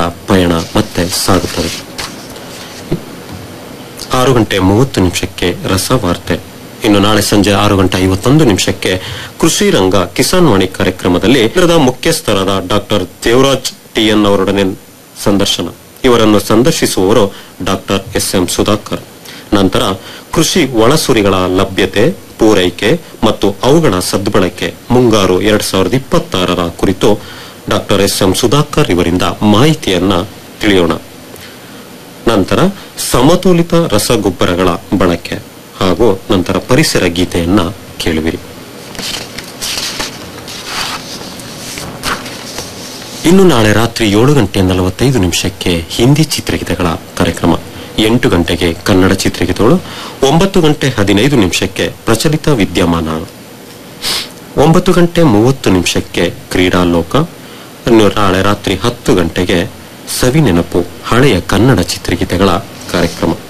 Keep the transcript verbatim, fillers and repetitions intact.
ಪಯಣ ಮತ್ತೆ ಸಾಗುತ್ತದೆ. ಆರು ಗಂಟೆ ಮೂವತ್ತು ನಿಮಿಷಕ್ಕೆ ರಸವಾರ್ತೆ. ಇನ್ನು ನಾಳೆ ಸಂಜೆ ಆರು ಗಂಟೆ ಐವತ್ತೊಂದು ನಿಮಿಷಕ್ಕೆ ಕೃಷಿ ರಂಗ ಕಿಸಾನ್ ವಾಣಿ ಕಾರ್ಯಕ್ರಮದಲ್ಲಿ ಕೇಂದ್ರದ ಮುಖ್ಯಸ್ಥರಾದ ಡಾಕ್ಟರ್ ದೇವರಾಜ್ ಟಿಎನ್ ಅವರೊಡನೆ ಸಂದರ್ಶನ. ಇವರನ್ನು ಸಂದರ್ಶಿಸುವವರು ಡಾಕ್ಟರ್ ಎಸ್ ಎಂ ಸುಧಾಕರ್. ನಂತರ ಕೃಷಿ ಒಳಸುರಿಗಳ ಲಭ್ಯತೆ, ಪೂರೈಕೆ ಮತ್ತು ಅವುಗಳ ಸದ್ಬಳಕೆ ಮುಂಗಾರು ಎರಡ್ ಸಾವಿರದ ಇಪ್ಪತ್ತಾರರ ಕುರಿತು ಡಾಕ್ಟರ್ ಎಸ್ ಎಂ ಸುಧಾಕರ್ ಇವರಿಂದ ಮಾಹಿತಿಯನ್ನ ತಿಳಿಯೋಣ. ನಂತರ ಸಮತೋಲಿತ ರಸಗೊಬ್ಬರಗಳ ಬಳಕೆ ಹಾಗೂ ನಂತರ ಪರಿಸರ ಗೀತೆಯನ್ನ ಕೇಳುವಿರಿ. ಇನ್ನು ನಾಳೆ ರಾತ್ರಿ ಏಳು ಗಂಟೆ ನಲವತ್ತೈದು ನಿಮಿಷಕ್ಕೆ ಹಿಂದಿ ಚಿತ್ರಗೀತೆಗಳ ಕಾರ್ಯಕ್ರಮ. ಎಂಟು ಗಂಟೆಗೆ ಕನ್ನಡ ಚಿತ್ರಗೀತೆಗಳು. ಒಂಬತ್ತು ಗಂಟೆ ಹದಿನೈದು ನಿಮಿಷಕ್ಕೆ ಪ್ರಚಲಿತ ವಿದ್ಯಮಾನ. ಒಂಬತ್ತು ಗಂಟೆ ಮೂವತ್ತು ನಿಮಿಷಕ್ಕೆ ಕ್ರೀಡಾಲೋಕ. ಇನ್ನು ನಾಳೆ ರಾತ್ರಿ ಹತ್ತು ಗಂಟೆಗೆ ಸವಿ ನೆನಪು ಹಳೆಯ ಕನ್ನಡ ಚಿತ್ರಗೀತೆಗಳ ಕಾರ್ಯಕ್ರಮ.